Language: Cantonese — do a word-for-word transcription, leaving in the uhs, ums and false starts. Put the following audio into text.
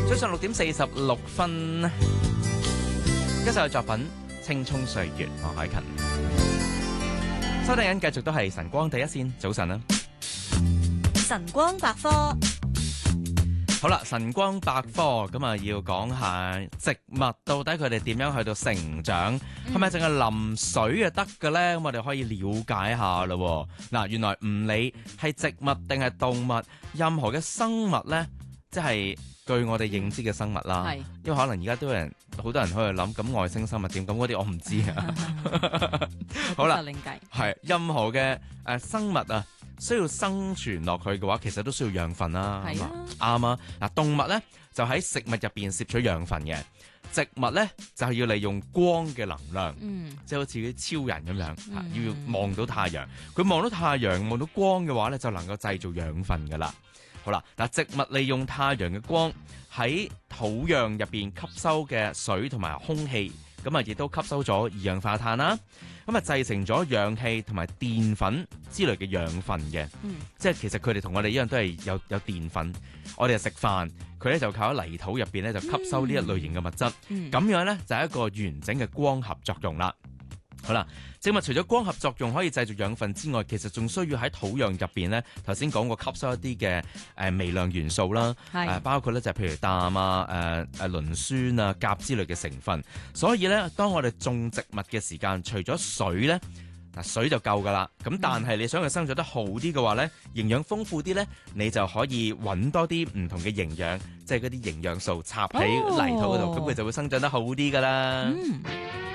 早上六點四十六分，一首作品《青蔥歲月》，黃凱芹。收聽緊繼續都係晨光第一線，早晨啊！ 晨光百科。 好啦，晨光百科咁啊，要講下植物到底佢哋點樣去到成長，係咪淨係淋水就得嘅咧？咁我哋可以了解下咯。嗱，原來唔理係植物定係動物，任何嘅生物咧，即係據我哋認知嘅生物啦。係，因為可能而家都有人好多人喺度諗，咁外星生物點？咁嗰啲我唔知啊。好啦，係任何嘅誒、呃、生物啊。需要生存落去嘅話，其實都需要養分啦，係嘛？啱啊！嗱，動物咧就喺食物入邊攝取養分嘅，植物咧就係要利用光嘅能量，嗯，即係好似啲超人咁樣，嗯、要望到太陽。佢望到太陽，望到光嘅話咧，就能夠製造養分噶啦。好啦，嗱，植物利用太陽嘅光喺土壤入邊吸收嘅水同埋空氣，咁啊亦都吸收咗二氧化碳啦。咁啊，製成咗氧氣同埋澱粉之類嘅養分嘅，嗯、即係其實佢哋同我哋一樣都係有有澱粉。我哋係食飯，佢咧就靠喺泥土入邊咧就吸收呢一類型嘅物質，咁、嗯、樣咧就係一個完整嘅光合作用啦。好啦，植物除咗光合作用可以製造養分之外，其實仲需要喺土壤入邊咧，頭先講過吸收一啲嘅誒微量元素啦，誒、呃、包括咧就係譬如氮啊、誒誒磷酸啊、鉀之類嘅成分。所以咧，當我哋種植物嘅時間，除咗水咧，嗱水就夠噶啦。咁但係你想佢生長得好啲嘅話咧，營養豐富啲咧，你就可以揾多啲唔同嘅營養，即係嗰啲營養素插喺泥土嗰度，咁佢、哦、就會生長得好啲噶啦。嗯